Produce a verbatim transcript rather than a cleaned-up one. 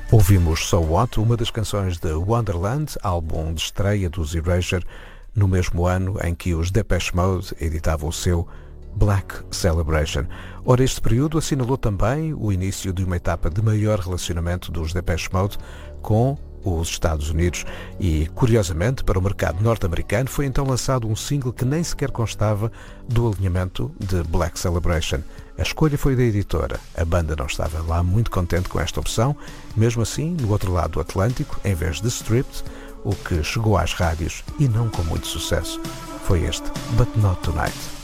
Ouvimos So What, uma das canções de Wonderland, álbum de estreia dos Erasure, no mesmo ano em que os Depeche Mode editavam o seu Black Celebration. Ora, este período assinalou também o início de uma etapa de maior relacionamento dos Depeche Mode com os Estados Unidos e, curiosamente, para o mercado norte-americano foi então lançado um single que nem sequer constava do alinhamento de Black Celebration. A escolha foi da editora. A banda não estava lá muito contente com esta opção. Mesmo assim, no outro lado do Atlântico, em vez de Stripped, o que chegou às rádios e não com muito sucesso foi este But Not Tonight.